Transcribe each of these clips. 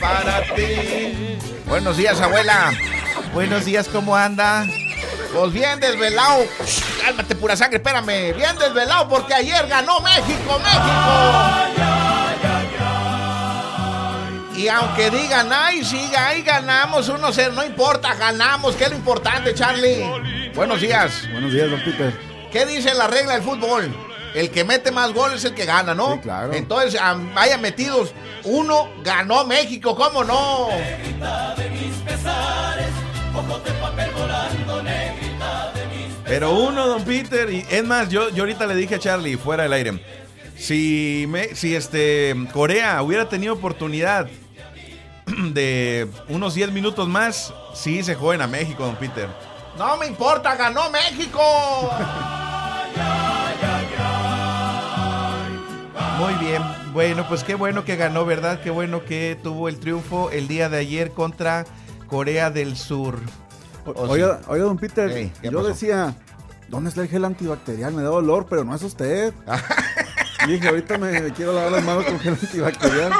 para ti. Buenos días, abuela. Buenos días, ¿cómo anda? Pues bien desvelado. Cálmate, pura sangre, espérame. Bien desvelado porque ayer ganó México. Y aunque digan, ay, sí, ahí ganamos 1-0, no importa, ganamos, que es lo importante, Charlie. Buenos días. Buenos días, don Peter. ¿Qué dice la regla del fútbol? El que mete más goles es el que gana, ¿no? Sí, claro. Entonces, vaya metidos, uno ganó México, ¿cómo no? Pero uno, don Peter, y es más, yo ahorita le dije a Charlie, fuera del aire, si Corea hubiera tenido oportunidad de unos 10 minutos más, sí se joden a México, don Peter. No me importa, ganó México. Muy bien, bueno, pues qué bueno que ganó, ¿verdad? Qué bueno que tuvo el triunfo el día de ayer contra Corea del Sur. Oiga, don Peter, Hey, ¿qué yo pasó? decía, ¿dónde está el gel antibacterial? Me da dolor, pero no es usted. Y dije, ahorita me quiero lavar las manos con gel antibacterial.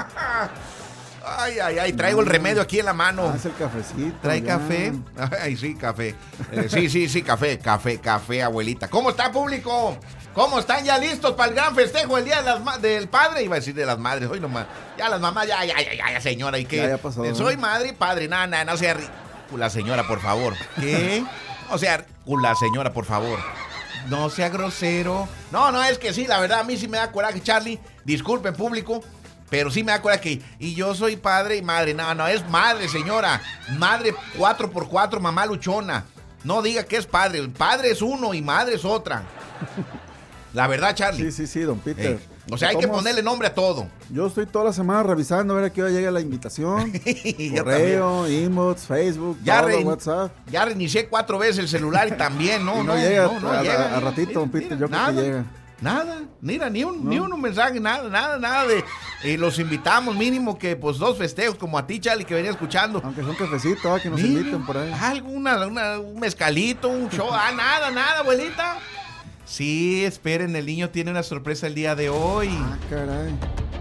Ay, traigo el remedio aquí en la mano. Es el cafecito. ¿Trae ya. café? Ay, sí, café. Sí, café, abuelita. ¿Cómo está, público? ¿Cómo están ya listos para el gran festejo el día de del padre? Iba a decir de las madres, hoy nomás. Ya las mamás, ya, señora. ¿Y qué? Ya pasó, ¿no? Soy madre y padre, nada, no sea la señora, por favor. ¿Qué? O sea, la señora, por favor. No sea grosero. No, es que sí, la verdad, a mí sí me da coraje, Charlie. Disculpen, público. Pero sí me da coraje que... Y yo soy padre y madre. No, es madre, señora. Madre 4x4, mamá luchona. No diga que es padre. Padre es uno y madre es otra. La verdad, Charlie. Sí, don Peter. O sea, hay que ponerle nombre a todo. Yo estoy toda la semana revisando a ver a qué hora llega la invitación. Yo Correo, inbox, Facebook, WhatsApp. Ya reinicié 4 veces el celular y también, Y no llega, llega. a ratito, don Peter, yo creo que llega. Nada, mira, ni un mensaje, nada de... los invitamos mínimo que, pues, 2 festejos, como a ti, Charlie, que venía escuchando. Aunque sea un cafecito, que nos Mira, inviten por ahí. un mezcalito, un show, nada, abuelita. Sí, esperen, el niño tiene una sorpresa el día de hoy. Ah, caray.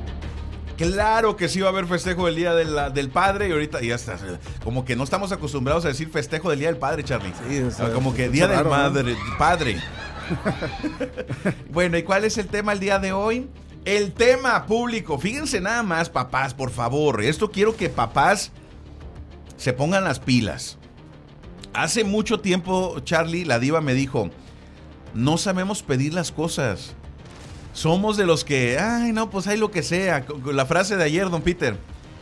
Claro que sí va a haber festejo del día del padre y ahorita ya está. Como que no estamos acostumbrados a decir festejo del día del padre, Charlie. Sí, o sea, como que es día del raro, ¿no? padre. Bueno, ¿y cuál es el tema el día de hoy? El tema público. Fíjense nada más, papás, por favor. Esto quiero que papás se pongan las pilas. Hace mucho tiempo, Charlie, la diva me dijo, no sabemos pedir las cosas. Somos de los que, ay, no, pues hay lo que sea. La frase de ayer, don Peter.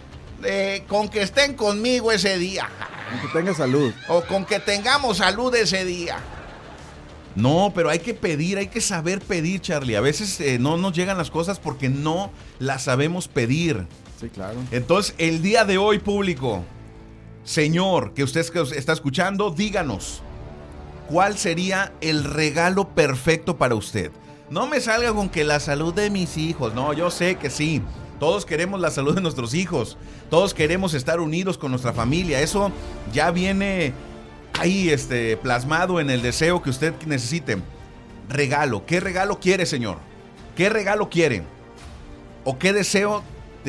Con que estén conmigo ese día. Aunque tenga salud. O con que tengamos salud ese día. No, pero hay que pedir, hay que saber pedir, Charlie. A veces no nos llegan las cosas porque no las sabemos pedir. Sí, claro. Entonces, el día de hoy, público, señor, que usted está escuchando, díganos, ¿cuál sería el regalo perfecto para usted? No me salga con que la salud de mis hijos. No, yo sé que sí. Todos queremos la salud de nuestros hijos. Todos queremos estar unidos con nuestra familia. Eso ya viene ahí plasmado en el deseo que usted necesite. Regalo. ¿Qué regalo quiere, señor? ¿Qué regalo quiere? ¿O qué deseo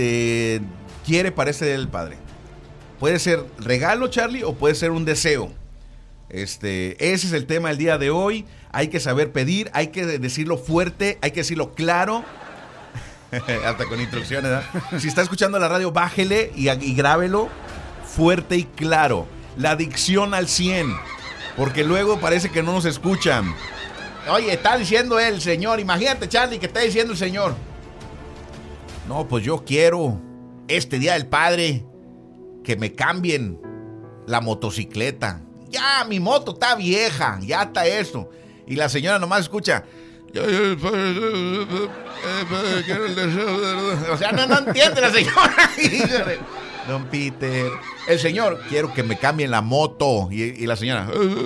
quiere para ese Día del Padre? Puede ser regalo, Charlie, o puede ser un deseo. Ese es el tema del día de hoy. Hay que saber pedir, hay que decirlo fuerte, hay que decirlo claro. Hasta con instrucciones, ¿verdad? Si está escuchando la radio, bájele y grábelo fuerte y claro. La dicción al 100, porque luego parece que no nos escuchan. Oye, está diciendo el señor. Imagínate, Charlie, que está diciendo el señor. No, pues yo quiero este Día del Padre que me cambien la motocicleta. Ya, mi moto está vieja, ya está esto. Y la señora nomás escucha. O sea, no entiende la señora. Don Peter. El señor, quiero que me cambien la moto. Y la señora.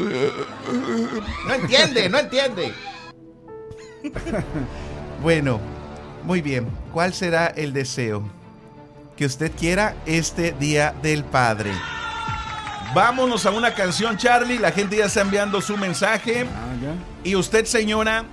No entiende. Bueno, muy bien. ¿Cuál será el deseo que usted quiera este Día del Padre? Vámonos a una canción, Charlie. La gente ya está enviando su mensaje. Ya. Y usted, señora,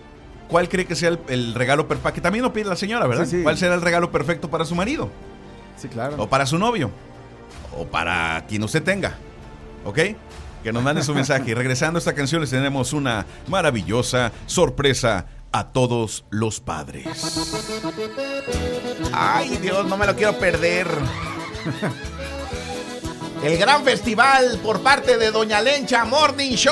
¿cuál cree que sea el regalo perfecto? Que también lo pide la señora, ¿verdad? Sí. ¿Cuál será el regalo perfecto para su marido? Sí, claro. O para su novio. O para quien usted tenga. ¿Ok? Que nos mande su mensaje. Y regresando a esta canción les tenemos una maravillosa sorpresa a todos los padres. Ay, Dios, no me lo quiero perder. El gran festival por parte de Doña Lencha Morning Show.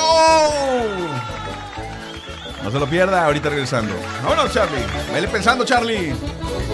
No se lo pierda, ahorita regresando. Vámonos, Charlie. Vele pensando, Charlie.